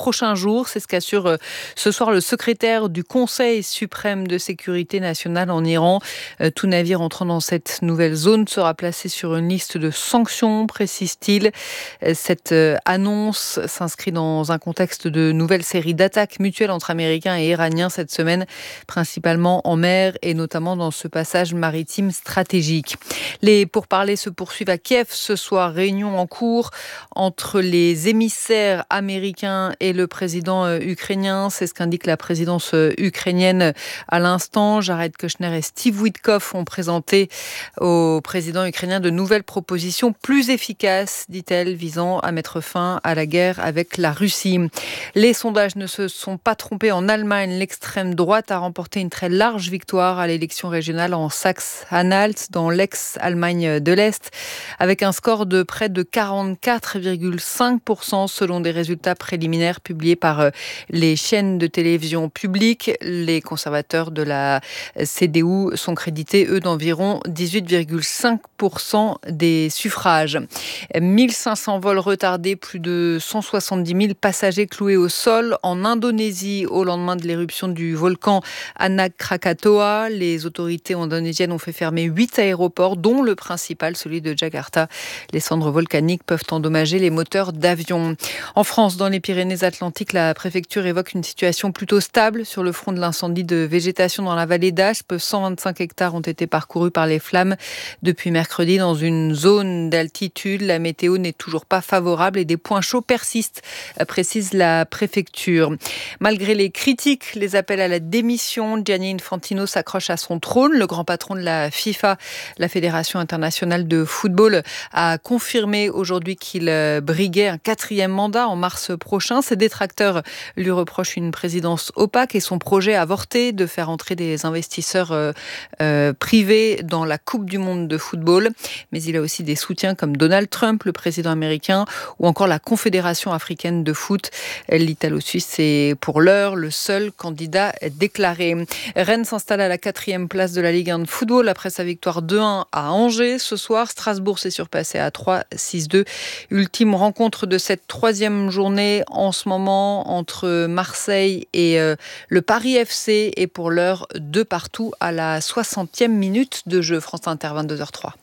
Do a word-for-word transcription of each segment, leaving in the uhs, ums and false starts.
prochains jours. C'est ce qu'assure ce soir le secrétaire du Conseil suprême de sécurité nationale en Iran. Tout navire entrant dans cette nouvelle zone sera placé sur une liste de sanctions, précise-t-il. Cette annonce s'inscrit dans un contexte de nouvelles séries d'attaques mutuelles entre Américains et Iraniens cette semaine, principalement en mer et notamment dans ce passage maritime stratégique. Les pourparlers se poursuivent à Kiev ce soir. Réunion en cours entre les émissaires américains et le président ukrainien. C'est ce qu'indique la présidence ukrainienne à l'instant. Jared Kushner et Steve Witkoff ont présenté au président ukrainien de nouvelles propositions plus efficaces, dit-elle, visant à mettre fin à la guerre avec la Russie. Les sondages ne se sont pas trompés. En Allemagne, l'extrême droite a remporté une très large victoire à l'élection régionale en Saxe-Anhalt, dans l'ex-Allemagne de l'Est, avec un score de près de quarante-quatre virgule cinq pour cent selon des résultats préliminaires publiés par les chaînes de télévision publiques. Les conservateurs de la C D U sont crédités, eux, d'environ dix-huit virgule cinq pour cent des suffrages. mille cinq cents vols retardés, plus de cent soixante-dix mille passagers cloués au sol en Indonésie au lendemain de l'éruption du volcan Anak Krakatoa. Les autorités indonésiennes ont fait fermer huit aéroports, dont le principal, celui de Jakarta. Les cendres volcaniques peuvent endommager les moteurs d'avion. En France, dans les Pyrénées-Atlantiques, la préfecture évoque une situation plutôt stable sur le front de l'incendie de végétation dans la vallée d'Aspe. cent vingt-cinq hectares ont été parcourus par les flammes depuis mercredi dans une zone d'altitude. La météo n'est toujours pas favorable et des points chauds persistent, précise la préfecture. Malgré les critiques, les appels à la démission, Gianni Infantino s'accroche à son trône. Le grand patron de la FIFA, la Fédération internationale de football, a confirmé aujourd'hui qu'il briguait un quatrième mandat en mars prochain. Ses détracteurs lui reprochent une présidence opaque et son projet avorté de faire entrer des investisseurs euh, euh, privés dans la Coupe du monde de football. Mais il a aussi des soutiens comme Donald Trump, le président américain, ou encore la Confédération africaine de foot. L'Italo-Suisse est pour l'heure le seul candidat déclaré. Rennes s'installe à la quatrième place de la Ligue un de football après sa victoire deux un à Angers. Ce soir, Strasbourg s'est surpassé à trois six deux. Ultime rencontre de cette troisième journée en ce moment entre Marseille et euh, le Paris F C. Et pour l'heure, deux partout à la soixantième minute de jeu. France Inter, vingt-deux heures trois.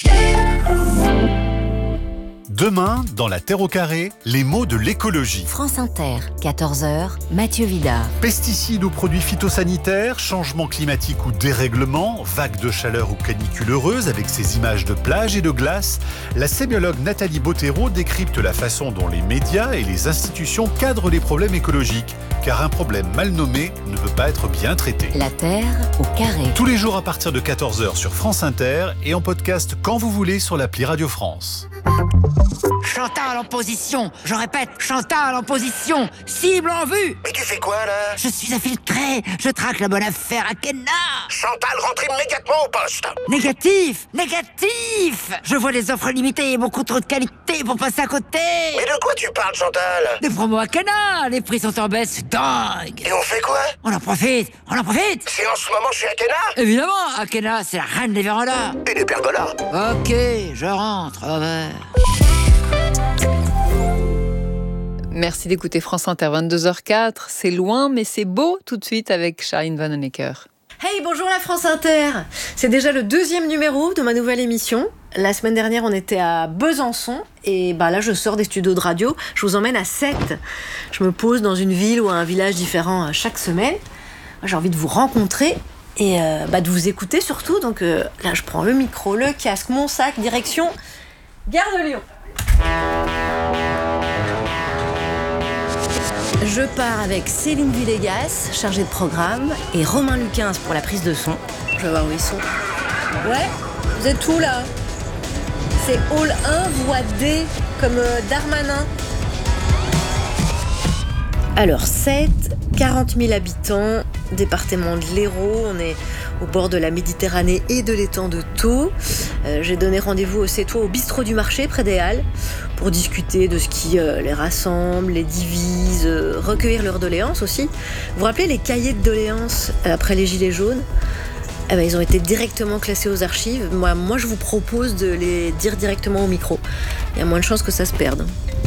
Demain, dans la Terre au carré, les mots de l'écologie. France Inter, quatorze heures, Mathieu Vidard. Pesticides ou produits phytosanitaires, changement climatique ou dérèglement, vagues de chaleur ou canicule heureuse avec ses images de plage et de glace, la sémiologue Nathalie Bottero décrypte la façon dont les médias et les institutions cadrent les problèmes écologiques. Car un problème mal nommé ne peut pas être bien traité. La Terre au carré. Tous les jours à partir de quatorze heures sur France Inter et en podcast quand vous voulez sur l'appli Radio France. Chantal en position, je répète, Chantal en position, cible en vue. Mais tu fais quoi là? Je suis infiltré, je traque la bonne affaire à Kenna. Chantal, rentre immédiatement au poste. Négatif, négatif. Je vois les offres limitées et beaucoup trop de qualité pour passer à côté. Mais de quoi tu parles, Chantal? Des promos à Kenna, les prix sont en baisse dingue. Et on fait quoi? On en profite, on en profite. C'est en ce moment chez Akena? Évidemment, Akena, c'est la reine des vérandas. Et des pergolas. Ok, je rentre, over. Merci d'écouter France Inter, vingt-deux heures quatre. C'est loin, mais c'est beau tout de suite avec Charline Vanhoenacker. Hey, bonjour la France Inter. C'est déjà le deuxième numéro de ma nouvelle émission. La semaine dernière, on était à Besançon. Et bah là, je sors des studios de radio. Je vous emmène à Sète. Je me pose dans une ville ou un village différent chaque semaine. J'ai envie de vous rencontrer et euh, bah, de vous écouter surtout. Donc euh, là, je prends le micro, le casque, mon sac, direction Gare de Lyon. Je pars avec Céline Villegas, chargée de programme, et Romain Luquins pour la prise de son. Je vais voir où ils sont. Ouais, vous êtes où là? C'est Hall un, voie D, comme euh, Darmanin. Alors, Sète, quarante mille habitants, département de l'Hérault, on est au bord de la Méditerranée et de l'étang de Thau. Euh, j'ai donné rendez-vous au Sétois au bistrot du marché près des Halles pour discuter de ce qui euh, les rassemble, les divise, euh, recueillir leurs doléances aussi. Vous vous rappelez les cahiers de doléances euh, après les Gilets jaunes? Eh ben, ils ont été directement classés aux archives. Moi, moi, je vous propose de les dire directement au micro. Il y a moins de chances que ça se perde.